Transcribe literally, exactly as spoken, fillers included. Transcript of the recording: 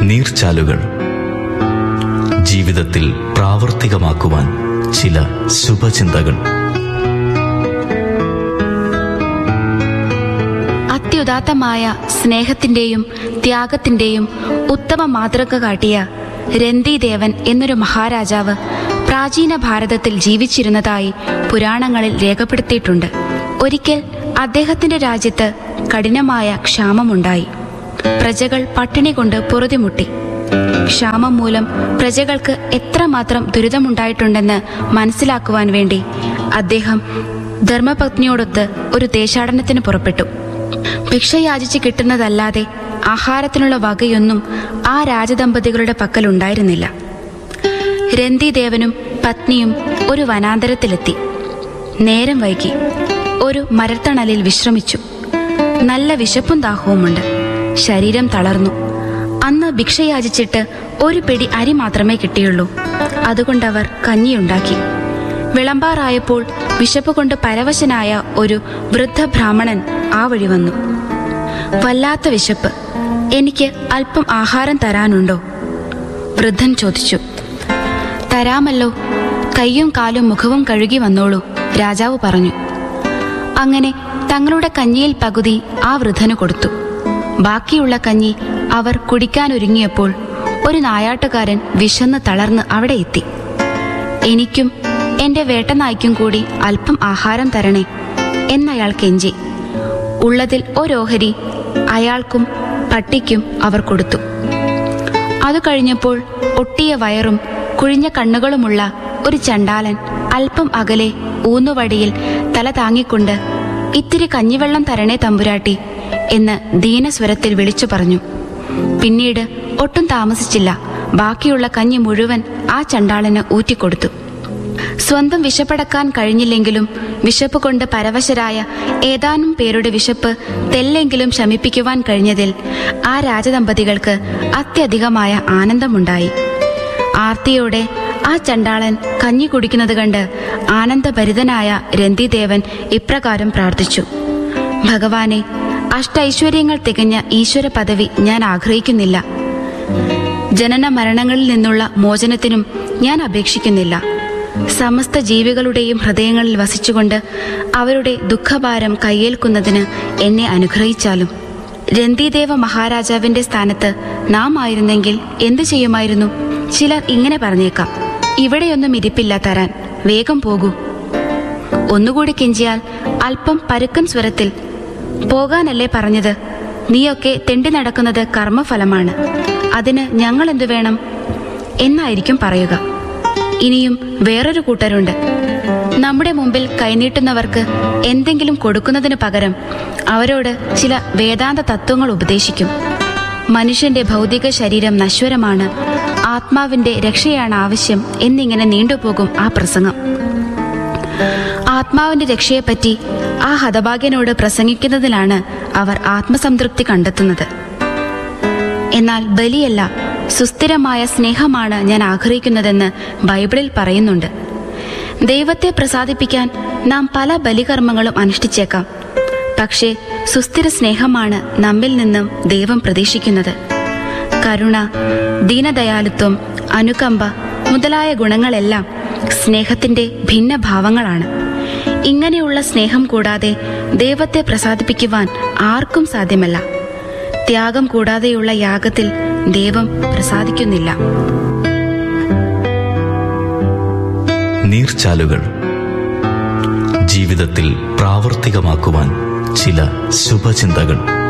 നീർച്ചാലുകൾ. ജീവിതത്തിൽ പ്രാവർത്തികമാക്കുവാൻ ചില ശുഭചിന്തകൾ. അത്യുദാത്തമായ സ്നേഹത്തിന്റെയും ത്യാഗത്തിന്റെയും ഉത്തമ മാതൃക കാട്ടിയ രന്തിദേവൻ എന്നൊരു മഹാരാജാവ് പ്രാചീന ഭാരതത്തിൽ ജീവിച്ചിരുന്നതായി പുരാണങ്ങളിൽ രേഖപ്പെടുത്തിയിട്ടുണ്ട്. ഒരിക്കൽ അദ്ദേഹത്തിന്റെ രാജ്യത്ത് കഠിനമായ ക്ഷാമമുണ്ടായി. പ്രജകൾ പട്ടിണി കൊണ്ട് പൊറുതിമുട്ടി. ക്ഷാമം മൂലം പ്രജകൾക്ക് എത്രമാത്രം ദുരിതമുണ്ടായിട്ടുണ്ടെന്ന് മനസ്സിലാക്കുവാൻ വേണ്ടി അദ്ദേഹം ധർമ്മപത്നിയോടൊത്ത് ഒരു ദേശാടനത്തിന് പുറപ്പെട്ടു. ഭിക്ഷ യാചിച്ച് കിട്ടുന്നതല്ലാതെ ആഹാരത്തിനുള്ള വകയൊന്നും ആ രാജദമ്പതികളുടെ പക്കലുണ്ടായിരുന്നില്ല. രന്തിദേവനും പത്നിയും ഒരു വനാന്തരത്തിലെത്തി. നേരം വൈകി. ഒരു മരത്തണലിൽ വിശ്രമിച്ചു. നല്ല വിശപ്പും ദാഹവുമുണ്ട്. ശരീരം തളർന്നു. അന്ന് ഭിക്ഷ യാചിച്ചിട്ട് ഒരു പിടി അരി മാത്രമേ കിട്ടിയുള്ളൂ. അതുകൊണ്ടവർ കഞ്ഞിയുണ്ടാക്കി. വിളമ്പാറായപ്പോൾ വിശപ്പ് കൊണ്ട് പരവശനായ ഒരു വൃദ്ധ ബ്രാഹ്മണൻ ആ വഴി വന്നു. വല്ലാത്ത വിശപ്പ്, എനിക്ക് അല്പം ആഹാരം തരാനുണ്ടോ? വൃദ്ധൻ ചോദിച്ചു. തരാമല്ലോ, കൈയും കാലും മുഖവും കഴുകി വന്നോളൂ, രാജാവ് പറഞ്ഞു. അങ്ങനെ തങ്ങളുടെ കഞ്ഞിയിൽ പകുതി ആ വൃദ്ധന് കൊടുത്തു. ബാക്കിയുള്ള കഞ്ഞി അവർ കുടിക്കാനൊരുങ്ങിയപ്പോൾ ഒരു നായാട്ടുകാരൻ വിശന്ന് തളർന്ന് അവിടെ എത്തി. എനിക്കും എന്റെ വേട്ടനായ്ക്കും കൂടി അല്പം ആഹാരം തരണേ എന്നയാൾ കെഞ്ചി. ഉള്ളതിൽ ഒരോഹരി അയാൾക്കും പട്ടിക്കും അവർ കൊടുത്തു. അത് കഴിഞ്ഞപ്പോൾ ഒട്ടിയ വയറും കുഴിഞ്ഞ കണ്ണുകളുമുള്ള ഒരു ചണ്ടാലൻ അല്പം അകലെ ഊന്നുവടിയിൽ തല താങ്ങിക്കൊണ്ട് ഇത്തിരി കഞ്ഞിവെള്ളം തരണേ തമ്പുരാട്ടി എന്ന് ദീനസ്വരത്തിൽ വിളിച്ചു പറഞ്ഞു. പിന്നീട് ഒട്ടും താമസിച്ചില്ല, ബാക്കിയുള്ള കഞ്ഞി മുഴുവൻ ആ ചണ്ടാളന് ഊറ്റിക്കൊടുത്തു. സ്വന്തം വിശപ്പടക്കാൻ കഴിഞ്ഞില്ലെങ്കിലും വിശപ്പ് കൊണ്ട് പരവശരായ ഏതാനും പേരുടെ വിശപ്പ് തെല്ലെങ്കിലും ശമിപ്പിക്കുവാൻ കഴിഞ്ഞതിൽ ആ രാജദമ്പതികൾക്ക് അത്യധികമായ ആനന്ദമുണ്ടായി. ആർത്തിയോടെ ആ ചണ്ടാളൻ കഞ്ഞി കുടിക്കുന്നത് കണ്ട് ആനന്ദഭരിതനായ രന്തിദേവൻ ഇപ്രകാരം പ്രാർത്ഥിച്ചു. ഭഗവാനെ, അഷ്ടൈശ്വര്യങ്ങൾ തികഞ്ഞ ഈശ്വര പദവി ഞാൻ ആഗ്രഹിക്കുന്നില്ല. ജനന മരണങ്ങളിൽ നിന്നുള്ള മോചനത്തിനും ഞാൻ അപേക്ഷിക്കുന്നില്ല. സമസ്ത ജീവികളുടെയും ഹൃദയങ്ങളിൽ വസിച്ചുകൊണ്ട് അവരുടെ ദുഃഖഭാരം കയ്യേൽക്കുന്നതിന് എന്നെ അനുഗ്രഹിച്ചാലും. രന്തിദേവ മഹാരാജാവിന്റെ സ്ഥാനത്ത് നാം ആയിരുന്നെങ്കിൽ എന്തു ചെയ്യുമായിരുന്നു? ചിലർ ഇങ്ങനെ പറഞ്ഞേക്കാം, ഇവിടെയൊന്നും ഇരിപ്പില്ല തരാൻ, വേഗം പോകൂ. ഒന്നുകൂടി കെഞ്ചിയാൽ അല്പം പരുക്കൻ സ്വരത്തിൽ, പോകാനല്ലേ പറഞ്ഞത്, നീയൊക്കെ തെണ്ടി നടക്കുന്നത് കർമ്മഫലമാണ്, അതിന് ഞങ്ങൾ എന്തു വേണം എന്നായിരിക്കും പറയുക. ഇനിയും വേറൊരു കൂട്ടരുണ്ട്. നമ്മുടെ മുമ്പിൽ കൈനീട്ടുന്നവർക്ക് എന്തെങ്കിലും കൊടുക്കുന്നതിന് പകരം അവരോട് ചില വേദാന്ത തത്വങ്ങൾ ഉപദേശിക്കും. മനുഷ്യന്റെ ഭൗതിക ശരീരം നശ്വരമാണ്, ആത്മാവിന്റെ രക്ഷയാണ് ആവശ്യം എന്നിങ്ങനെ നീണ്ടുപോകും ആ പ്രസംഗം. ആത്മാവിന്റെ രക്ഷയെപ്പറ്റി ആ ഹതഭാഗ്യനോട് പ്രസംഗിക്കുന്നതിലാണ് അവർ ആത്മസംതൃപ്തി കണ്ടെത്തുന്നത്. എന്നാൽ ബലിയല്ല, സുസ്ഥിരമായ സ്നേഹമാണ് ഞാൻ ആഗ്രഹിക്കുന്നതെന്ന് ബൈബിളിൽ പറയുന്നുണ്ട്. ദൈവത്തെ പ്രസാദിപ്പിക്കാൻ നാം പല ബലികർമ്മങ്ങളും അനുഷ്ഠിച്ചേക്കാം. പക്ഷേ സുസ്ഥിര സ്നേഹമാണ് നമ്മിൽ നിന്നും ദൈവം പ്രതീക്ഷിക്കുന്നത്. കരുണ, ദീനദയാലുത്വം, അനുകമ്പ മുതലായ ഗുണങ്ങളെല്ലാം സ്നേഹത്തിന്റെ ഭിന്ന ഭാവങ്ങളാണ്. ഇങ്ങനെയുള്ള സ്നേഹം കൂടാതെ ദൈവത്തെ പ്രസാദിപ്പിക്കുവാൻ ആർക്കും സാധ്യമല്ല. ത്യാഗം കൂടാതെയുള്ള യാഗത്തിൽ ദൈവം പ്രസാദിക്കുന്നില്ല. നീർച്ചാലുകൾ. ജീവിതത്തിൽ പ്രാവർത്തികമാക്കുവാൻ ചില ശുഭചിന്തകൾ.